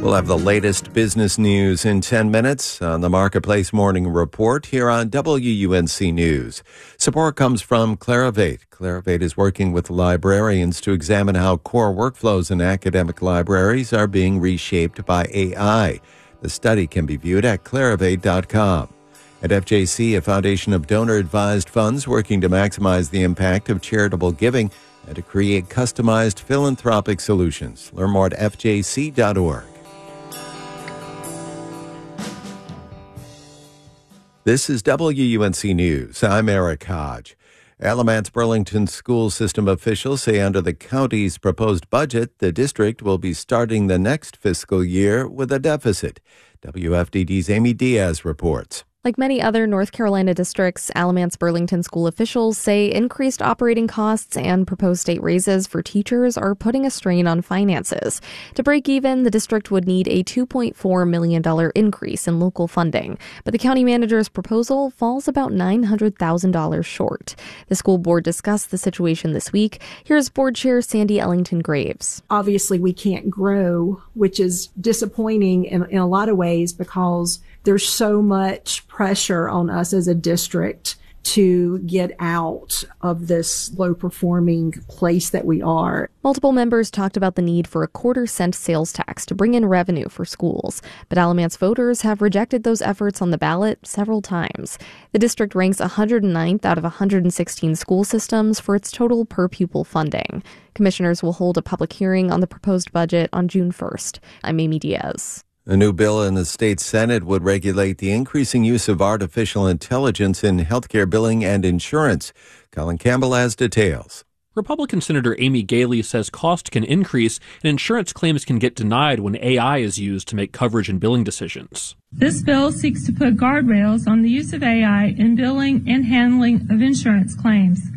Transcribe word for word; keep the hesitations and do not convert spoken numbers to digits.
We'll have the latest business news in ten minutes on the Marketplace Morning Report here on W U N C News. Support comes from Clarivate. Clarivate is working with librarians to examine how core workflows in academic libraries are being reshaped by A I. The study can be viewed at clarivate dot com. At F J C, a foundation of donor-advised funds working to maximize the impact of charitable giving and to create customized philanthropic solutions. Learn more at F J C dot org. This is W U N C News. I'm Eric Hodge. Alamance Burlington school system officials say under the county's proposed budget, the district will be starting the next fiscal year with a deficit. W F D D's Amy Diaz reports. Like many other North Carolina districts, Alamance Burlington school officials say increased operating costs and proposed state raises for teachers are putting a strain on finances. To break even, the district would need a two point four million dollars increase in local funding, but the county manager's proposal falls about nine hundred thousand dollars short. The school board discussed the situation this week. Here's board chair Sandy Ellington Graves. Obviously, we can't grow, which is disappointing in, in a lot of ways because there's so much pressure on us as a district to get out of this low-performing place that we are. Multiple members talked about the need for a quarter-cent sales tax to bring in revenue for schools, but Alamance voters have rejected those efforts on the ballot several times. The district ranks one hundred ninth out of one hundred sixteen school systems for its total per-pupil funding. Commissioners will hold a public hearing on the proposed budget on June first. I'm Amy Diaz. A new bill in the state Senate would regulate the increasing use of artificial intelligence in healthcare billing and insurance. Colin Campbell has details. Republican Senator Amy Galey says cost can increase and insurance claims can get denied when A I is used to make coverage and billing decisions. This bill seeks to put guardrails on the use of A I in billing and handling of insurance claims.